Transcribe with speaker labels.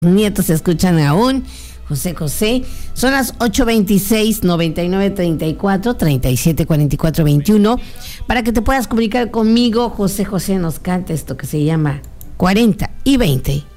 Speaker 1: nietos se escuchan aún. José José, son las 8:26, 9934 3744 21. Para que te puedas comunicar conmigo, José José nos canta esto que se llama 40 y 20.